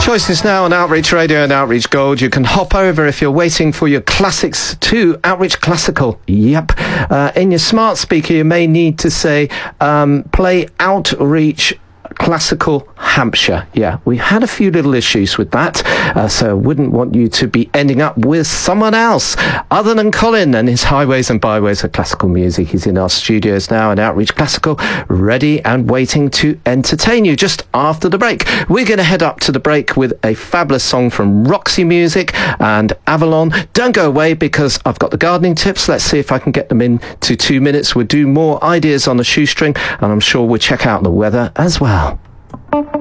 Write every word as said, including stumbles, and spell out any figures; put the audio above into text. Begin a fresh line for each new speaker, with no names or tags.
choices now on Outreach Radio and Outreach Gold. You can hop over if you're waiting for your classics to Outreach Classical. Yep. Uh, in your smart speaker, you may need to say, um, play Outreach Classical Hampshire. Yeah, we had a few little issues with that, uh, so I wouldn't want you to be ending up with someone else other than Colin and his highways and byways of classical music. He's in our studios now in Outreach Classical, ready and waiting to entertain you just after the break. We're going to head up to the break with a fabulous song from Roxy Music and Avalon. Don't go away because I've got the gardening tips. Let's see if I can get them in to two minutes. We'll do more ideas on the shoestring, and I'm sure we'll check out the weather as well.